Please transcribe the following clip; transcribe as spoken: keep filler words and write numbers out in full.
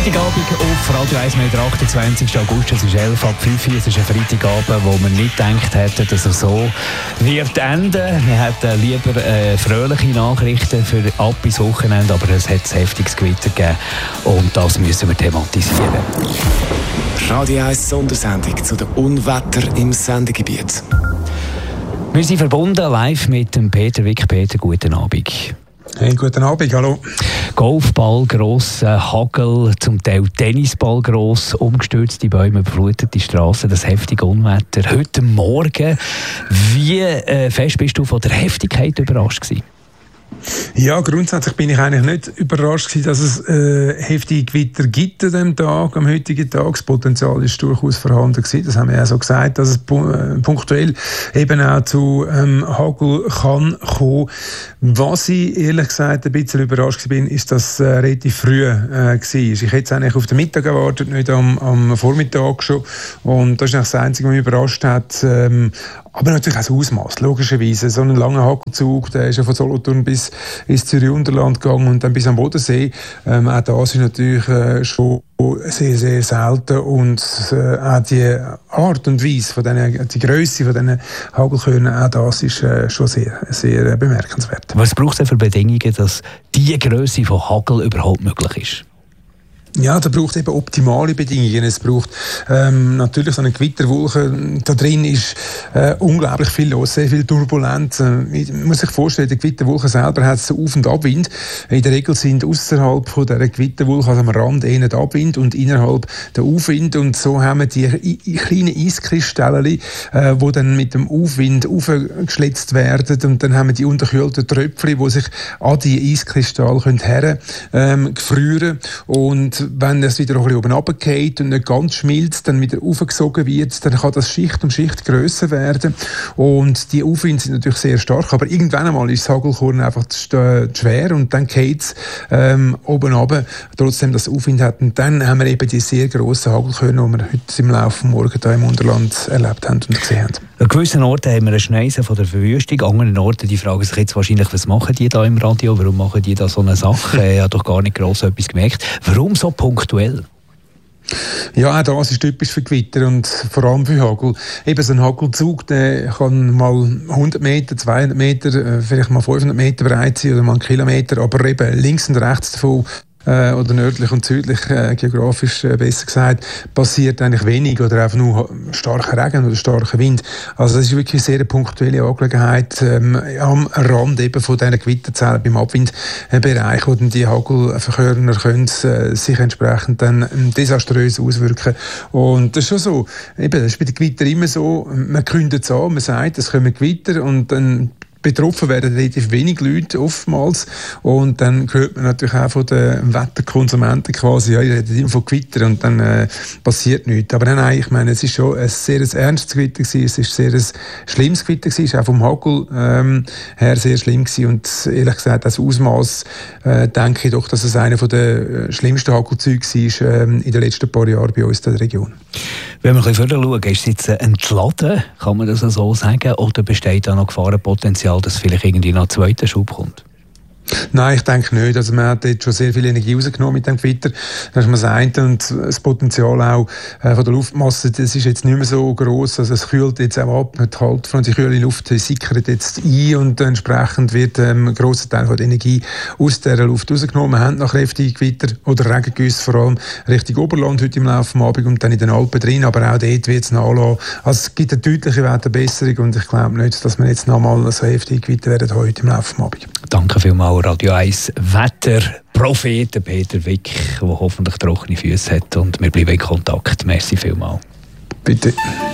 Freitagabend auf Radio eins mit der achtundzwanzigsten August, es ist elf ab fünf Uhr, es ist ein Freitagabend, wo man nicht gedacht hätte, dass er so wird enden. Wir hätten lieber äh, fröhliche Nachrichten für ab ins Wochenende, aber es hat ein heftiges Gewitter gegeben und das müssen wir thematisieren. Radio eins Sondersendung zu den Unwetter im Sendegebiet. Wir sind verbunden live mit dem Peter Wick. Peter, guten Abend. Hey, guten Abend, hallo. Golfball gross, äh, Hagel, zum Teil Tennisball gross, umgestürzte Bäume, überflutete Straßen, das heftige Unwetter. Heute Morgen, wie äh, fest bist du von der Heftigkeit überrascht gewesen? Ja, grundsätzlich bin ich eigentlich nicht überrascht gewesen, dass es äh, heftige Gewitter gibt an diesem Tag, am heutigen Tag. Das Potenzial ist durchaus vorhanden gewesen. Das haben wir ja so gesagt, dass es pu- punktuell eben auch zu ähm, Hagel kann kommen. Was ich ehrlich gesagt ein bisschen überrascht bin, ist, dass es äh, relativ früh äh, war. Ich hätte es eigentlich auf den Mittag erwartet, nicht am, am Vormittag schon. Und das ist eigentlich das Einzige, was mich überrascht hat. Ähm, aber natürlich auch das Ausmaß, logischerweise. So ein langer Hagelzug, der ist ja von Solothurn bis ins Zürich-Unterland gegangen und dann bis am Bodensee. Ähm, auch das ist natürlich äh, schon sehr, sehr selten und äh, auch die Art und Weise, von denen, die Grösse von diesen Hagelkörnern, auch das ist äh, schon sehr, sehr äh, bemerkenswert. Was braucht es denn für Bedingungen, dass diese Grösse von Hagel überhaupt möglich ist? Ja, da braucht eben optimale Bedingungen. Es braucht ähm, natürlich so eine Gewitterwolke. Da drin ist äh, unglaublich viel los, sehr viel Turbulenz. Äh, man muss sich vorstellen, die Gewitterwolke selber hat so Auf- und Abwind. In der Regel sind außerhalb von dieser Gewitterwolke, also am Rand, eher der Abwind und innerhalb der Aufwind. Und so haben wir die i- i- kleinen Eiskristalle, äh, die dann mit dem Aufwind aufgeschlitzt werden. Und dann haben wir die unterkühlten Tröpfchen, die sich an die Eiskristalle her ähm, gefrieren. Und wenn es wieder ein bisschen oben runtergeht und nicht ganz schmilzt, dann wieder aufgesogen wird, dann kann das Schicht um Schicht grösser werden. Und die Aufwinde sind natürlich sehr stark, aber irgendwann einmal ist das Hagelkorn einfach zu schwer und dann geht es ähm, oben runter, trotzdem das Aufwind hat. Und dann haben wir eben die sehr grossen Hagelkörner, die wir heute im Laufe des Morgens hier im Unterland erlebt haben und gesehen haben. An gewissen Orten haben wir eine Schneise von der Verwüstung, an anderen Orten, die fragen sich jetzt wahrscheinlich, was machen die da im Radio, warum machen die da so eine Sache? Ich habe doch gar nicht gross etwas gemerkt. Warum so punktuell? Ja, auch das ist typisch für Gewitter und vor allem für Hagel. Eben so ein Hagelzug, der kann mal hundert Meter, zweihundert Meter, vielleicht mal fünfhundert Meter breit sein oder mal einen Kilometer, aber eben links und rechts davon Äh, oder nördlich und südlich, äh, geografisch äh, besser gesagt, passiert eigentlich wenig oder einfach nur starker Regen oder starker Wind. Also das ist wirklich eine sehr punktuelle Angelegenheit ähm, am Rand eben von diesen Gewitterzellen beim Abwindbereich, wo dann die Hagelverkörner können äh, sich entsprechend dann ähm, desaströs auswirken. Und das ist schon so, eben, das ist bei den Gewittern immer so, man kündet es an, man sagt, es kommen Gewitter und dann betroffen werden relativ wenig Leute oftmals und dann hört man natürlich auch von den Wetterkonsumenten quasi, ja, ihr redet immer von Gewitter und dann äh, passiert nichts. Aber nein, ich meine, es ist schon ein sehr ein ernstes Gewitter gewesen, es ist sehr ein schlimmes Gewitter gewesen, es ist auch vom Hagel ähm, her sehr schlimm gewesen und ehrlich gesagt, das Ausmaß äh, denke ich doch, dass es einer der schlimmsten Hagelzüge war äh, in den letzten paar Jahren bei uns in der Region. Wenn wir ein bisschen vorher schauen, ist es jetzt entladen, kann man das so sagen, oder besteht da noch Gefahrenpotenzial, dass vielleicht irgendwie noch ein zweiter Schub kommt? Nein, ich denke nicht. Also man hat jetzt schon sehr viel Energie rausgenommen mit dem Gewitter. Das ist mal das eine. Und das Potenzial auch äh, von der Luftmasse, das ist jetzt nicht mehr so gross. Also es kühlt jetzt auch ab. Die Kaltfront, die kühle Luft sickert jetzt ein und entsprechend wird ähm, ein grosser Teil von der Energie aus dieser Luft rausgenommen. Wir haben noch kräftige Gewitter oder Regengüsse, vor allem Richtung Oberland heute im Laufe des Abends und dann in den Alpen drin. Aber auch dort wird es nachlassen. Also es gibt eine deutliche Wetterbesserung und ich glaube nicht, dass wir jetzt noch mal so heftige Gewitter werden heute im Laufe des Abends. Danke vielmals, Radio eins Wetterprophet Peter Wick, der hoffentlich trockene Füße hat und wir bleiben in Kontakt. Merci vielmals. Bitte.